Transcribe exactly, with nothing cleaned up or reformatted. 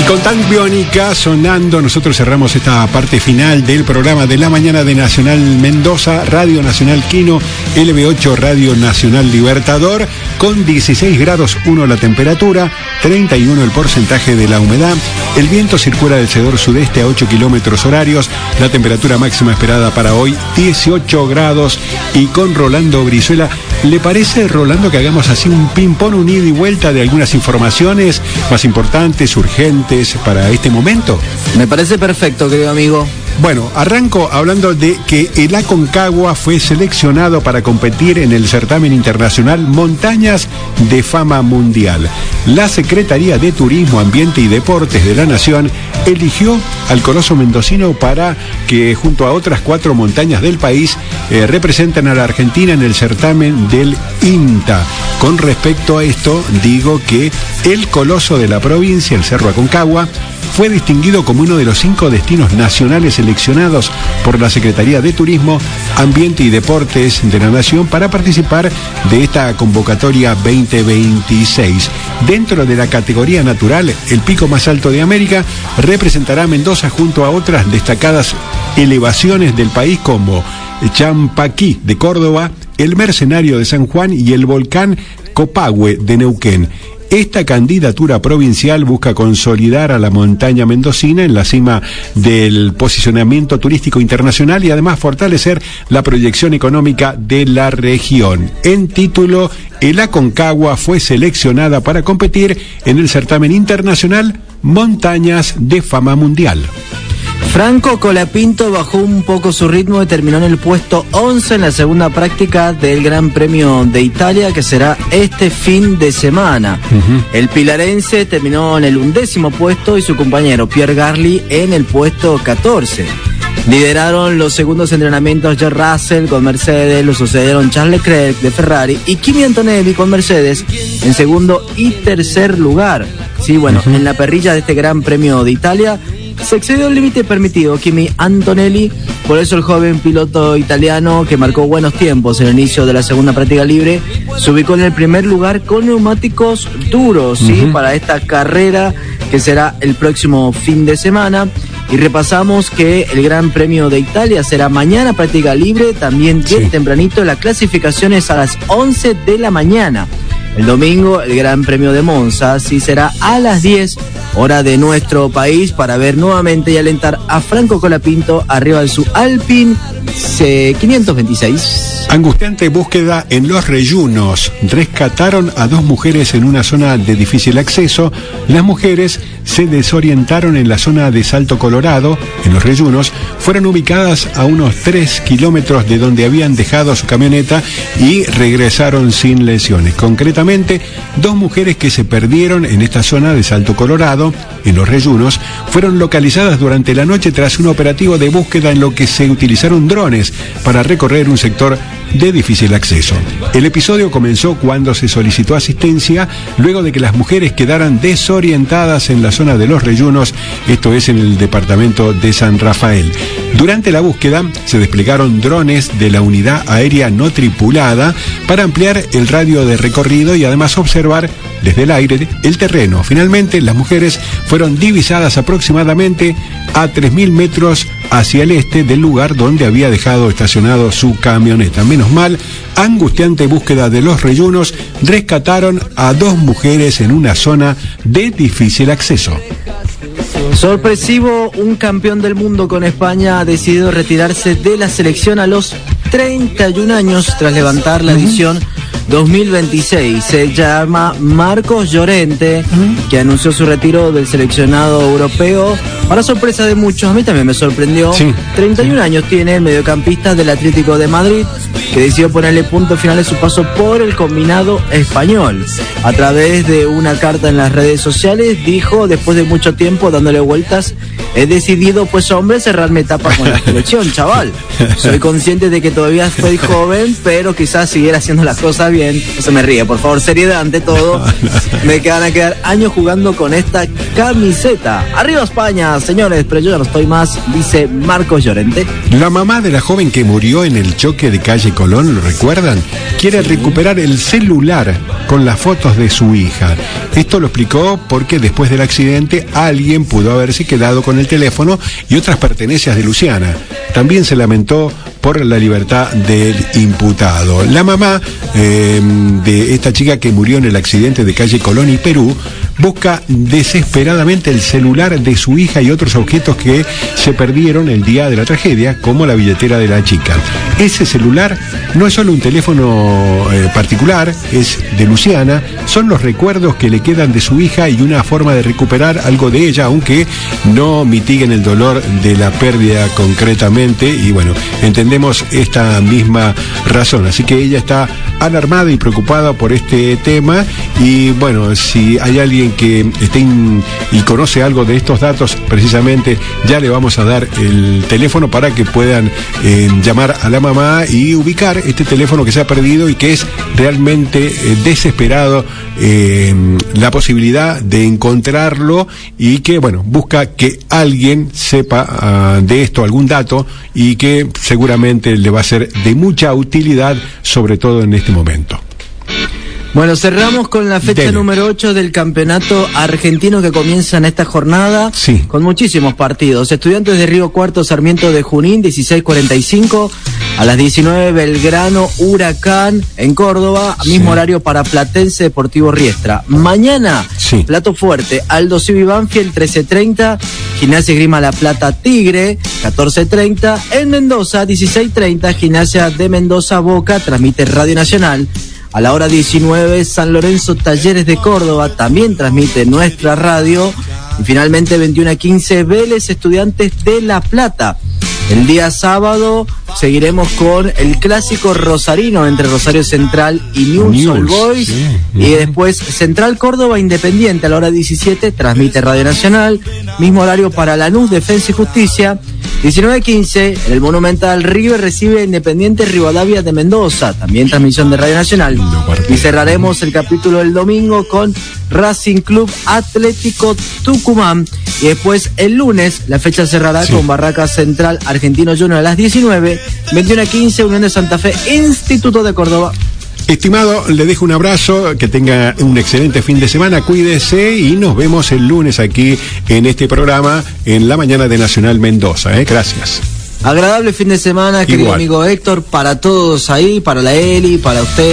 Con Tank Biónica sonando, nosotros cerramos esta parte final del programa de la mañana de Nacional Mendoza, Radio Nacional Quino, L B ocho Radio Nacional Libertador, con dieciséis grados uno la temperatura, treinta y uno el porcentaje de la humedad. El viento circula del sector sudeste a ocho kilómetros horarios. La temperatura máxima esperada para hoy, dieciocho grados. Y con Rolando Brizuela, ¿le parece, Rolando, que hagamos así un ping-pong, un ida y vuelta de algunas informaciones más importantes, urgentes para este momento? Me parece perfecto, querido amigo. Bueno, arranco hablando de que el Aconcagua fue seleccionado para competir en el certamen internacional Montañas de Fama Mundial. La Secretaría de Turismo, Ambiente y Deportes de la Nación eligió al coloso mendocino para que, junto a otras cuatro montañas del país, eh, representen a la Argentina en el certamen del INTA. Con respecto a esto, digo que el coloso de la provincia, el Cerro Aconcagua, fue distinguido como uno de los cinco destinos nacionales seleccionados por la Secretaría de Turismo, Ambiente y Deportes de la Nación para participar de esta convocatoria veinte veintiséis. Dentro de la categoría natural, el pico más alto de América representará a Mendoza junto a otras destacadas elevaciones del país como Champaquí de Córdoba, el Mercenario de San Juan y el volcán Copahue de Neuquén. Esta candidatura provincial busca consolidar a la montaña mendocina en la cima del posicionamiento turístico internacional y además fortalecer la proyección económica de la región. En título, el Aconcagua fue seleccionada para competir en el certamen internacional Montañas de Fama Mundial. Franco Colapinto bajó un poco su ritmo y terminó en el puesto once en la segunda práctica del Gran Premio de Italia, que será este fin de semana. Uh-huh. El pilarense terminó en el undécimo puesto y su compañero Pierre Gasly en el puesto catorce. Lideraron los segundos entrenamientos George Russell con Mercedes, lo sucedieron Charles Leclerc de Ferrari y Kimi Antonelli con Mercedes en segundo y tercer lugar. Sí, bueno, uh-huh. En la parrilla de este Gran Premio de Italia se excedió el límite permitido Kimi Antonelli, por eso el joven piloto italiano, que marcó buenos tiempos en el inicio de la segunda práctica libre, se ubicó en el primer lugar con neumáticos duros, ¿sí? Uh-huh. Para esta carrera que será el próximo fin de semana. Y repasamos que el Gran Premio de Italia será mañana práctica libre, también bien sí. tempranito, la clasificación es a las once de la mañana. El domingo, el Gran Premio de Monza, sí será a las diez, hora de nuestro país, para ver nuevamente y alentar a Franco Colapinto arriba de su Alpine quinientos veintiséis. Angustiante búsqueda en Los Reyunos. Rescataron a dos mujeres en una zona de difícil acceso. Las mujeres se desorientaron en la zona de Salto Colorado, en Los Reyunos. Fueron ubicadas a unos tres kilómetros de donde habían dejado su camioneta y regresaron sin lesiones. Concretamente, dos mujeres que se perdieron en esta zona de Salto Colorado, en Los Reyunos, fueron localizadas durante la noche tras un operativo de búsqueda en lo que se utilizaron drones para recorrer un sector de difícil acceso. El episodio comenzó cuando se solicitó asistencia luego de que las mujeres quedaran desorientadas en la zona de Los Reyunos, esto es en el departamento de San Rafael. Durante la búsqueda se desplegaron drones de la unidad aérea no tripulada para ampliar el radio de recorrido y además observar desde el aire el terreno. Finalmente, las mujeres fueron divisadas aproximadamente a tres mil metros hacia el este del lugar donde había dejado estacionado su camioneta. Menos mal, angustiante búsqueda de Los Reyunos, rescataron a dos mujeres en una zona de difícil acceso. Sorpresivo, un campeón del mundo con España ha decidido retirarse de la selección a los treinta y un años tras levantar la edición dos mil veintiséis. Se llama Marcos Llorente, uh-huh. que anunció su retiro del seleccionado europeo para sorpresa de muchos. A mí también me sorprendió. Sí. treinta y un sí. años tiene el mediocampista del Atlético de Madrid, que decidió ponerle punto final a su paso por el combinado español. A través de una carta en las redes sociales dijo, después de mucho tiempo dándole vueltas, he decidido, pues hombre, cerrar mi etapa con la selección, chaval. Soy consciente de que todavía estoy joven, pero quizás siguiera haciendo las cosas bien. No se me ríe, por favor, seriedad ante todo. Me van a quedar años jugando con esta camiseta. Arriba España, pena, señores, pero yo ya no estoy más, dice Marcos Llorente. La mamá de la joven que murió en el choque de calle Colón, ¿lo recuerdan? Quiere recuperar el celular con las fotos de su hija. Esto lo explicó porque después del accidente alguien pudo haberse quedado con el teléfono y otras pertenencias de Luciana. También se lamentó por la libertad del imputado. La mamá eh, de esta chica que murió en el accidente de calle Colón y Perú busca desesperadamente el celular de su hija y otros objetos que se perdieron el día de la tragedia, como la billetera de la chica. Ese celular no es solo un teléfono eh, particular, es de Luciana, son los recuerdos que le quedan de su hija y una forma de recuperar algo de ella, aunque no mitiguen el dolor de la pérdida concretamente, y bueno, entendemos esta misma razón. Así que ella está alarmada y preocupada por este tema, y bueno, si hay alguien que esté in, y conoce algo de estos datos, precisamente ya le vamos a dar el teléfono para que puedan eh, llamar a la mamá y ubicar este teléfono que se ha perdido y que es realmente eh, desesperado eh, la posibilidad de encontrarlo, y que bueno, busca que alguien sepa uh, de esto algún dato y que seguramente le va a ser de mucha utilidad, sobre todo en este momento. Bueno, cerramos con la fecha Dele. número ocho del campeonato argentino que comienza en esta jornada, sí, con muchísimos partidos. Estudiantes de Río Cuarto, Sarmiento de Junín, dieciséis cuarenta y cinco. A las diecinueve, Belgrano, Huracán en Córdoba, sí, mismo horario para Platense, Deportivo Riestra. Mañana, sí, plato fuerte, Aldo Civi Banfield, trece treinta. Gimnasia Esgrima La Plata Tigre, catorce treinta. En Mendoza, dieciséis treinta, Gimnasia de Mendoza Boca, transmite Radio Nacional. A la hora diecinueve, San Lorenzo Talleres de Córdoba, también transmite nuestra radio. Y finalmente, veintiuno a quince, Vélez Estudiantes de La Plata. El día sábado seguiremos con el clásico rosarino entre Rosario Central y Newell's Old Boys, sí, y después Central Córdoba Independiente a la hora diecisiete, transmite Radio Nacional, mismo horario para Lanús Defensa y Justicia. diecinueve quince, en el Monumental, River recibe a Independiente Rivadavia de Mendoza, también transmisión de Radio Nacional. Y cerraremos el capítulo del domingo con Racing Club Atlético Tucumán. Y después el lunes la fecha cerrará, sí, con Barraca Central Argentino Junior a las diecinueve, veintiuno a quince, Unión de Santa Fe Instituto de Córdoba. Estimado, le dejo un abrazo, que tenga un excelente fin de semana, cuídese y nos vemos el lunes aquí en este programa en la mañana de Nacional Mendoza. ¿eh? Gracias. Agradable fin de semana, querido Igual. amigo Héctor, para todos ahí, para la Eli, para usted.